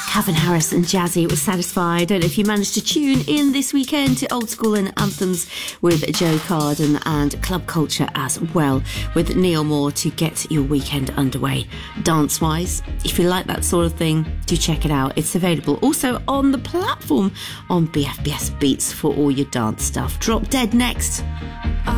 Calvin Harris and Jazzy was Satisfied. I don't know if you managed to tune in this weekend to Old School and Anthems with Joe Carden, and Club Culture as well with Neil Moore to get your weekend underway dance-wise. If you like that sort of thing, do check it out. It's available also on the platform on BFBS Beats for all your dance stuff. Drop Dead next.